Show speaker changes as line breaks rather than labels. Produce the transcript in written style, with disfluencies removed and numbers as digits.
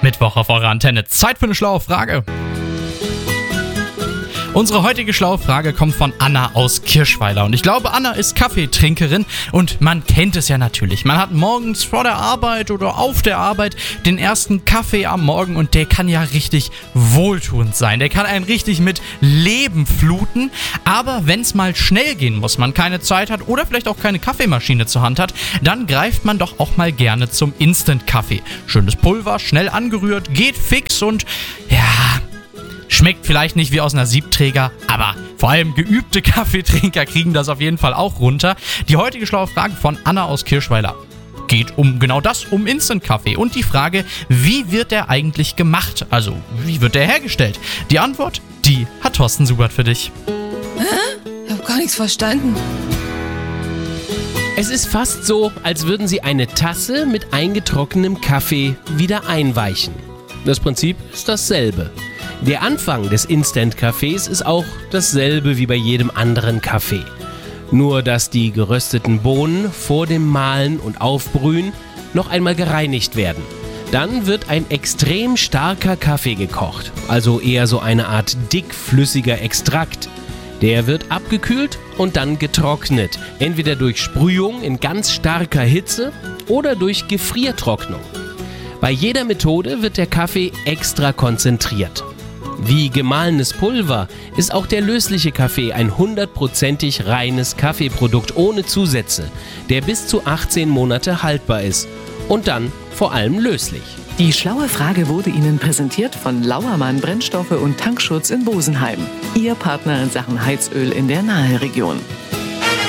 Mittwoch auf eurer Antenne. Zeit für eine schlaue Frage. Unsere heutige schlaue Frage kommt von Anna aus Kirschweiler. Und ich glaube, Anna ist Kaffeetrinkerin und man kennt es ja natürlich. Man hat morgens vor der Arbeit oder auf der Arbeit den ersten Kaffee am Morgen und der kann ja richtig wohltuend sein. Der kann einen richtig mit Leben fluten. Aber wenn es mal schnell gehen muss, man keine Zeit hat oder vielleicht auch keine Kaffeemaschine zur Hand hat, dann greift man doch auch mal gerne zum Instant-Kaffee. Schönes Pulver, schnell angerührt, geht fix und ja... Schmeckt vielleicht nicht wie aus einer Siebträger, aber vor allem geübte Kaffeetrinker kriegen das auf jeden Fall auch runter. Die heutige schlaue Frage von Anna aus Kirschweiler geht um genau das, um Instant-Kaffee und die Frage, wie wird der eigentlich gemacht? Also, wie wird der hergestellt? Die Antwort, die hat Thorsten Subert für dich.
Hä? Ich hab gar nichts verstanden.
Es ist fast so, als würden Sie eine Tasse mit eingetrocknetem Kaffee wieder einweichen. Das Prinzip ist dasselbe. Der Anfang des Instant-Kaffees ist auch dasselbe wie bei jedem anderen Kaffee. Nur, dass die gerösteten Bohnen vor dem Mahlen und Aufbrühen noch einmal gereinigt werden. Dann wird ein extrem starker Kaffee gekocht, also eher so eine Art dickflüssiger Extrakt. Der wird abgekühlt und dann getrocknet, entweder durch Sprühung in ganz starker Hitze oder durch Gefriertrocknung. Bei jeder Methode wird der Kaffee extra konzentriert. Wie gemahlenes Pulver ist auch der lösliche Kaffee ein 100%ig reines Kaffeeprodukt ohne Zusätze, der bis zu 18 Monate haltbar ist und dann vor allem löslich.
Die schlaue Frage wurde Ihnen präsentiert von Lauermann Brennstoffe und Tankschutz in Bosenheim. Ihr Partner in Sachen Heizöl in der Naheregion.